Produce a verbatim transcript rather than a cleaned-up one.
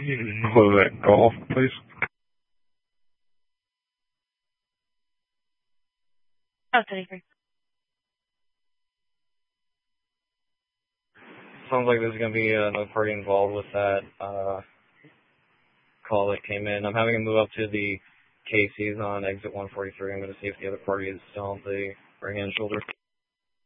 Was that golf, please? Oh, thirty-three. Sounds like there's going to be another party involved with that uh, call that came in. I'm having to move up to the Casey's on exit one forty-three. I'm going to see if the other party is still on the right-hand shoulder.